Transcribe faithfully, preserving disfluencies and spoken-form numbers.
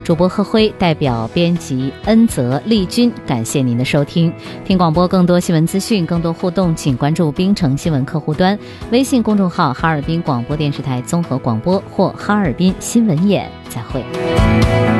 主播贺辉代表编辑恩泽、丽君，感谢您的收听。听广播更多新闻资讯，更多互动，请关注冰城新闻客户端、微信公众号哈尔滨广播电视台综合广播或哈尔滨新闻眼。再会。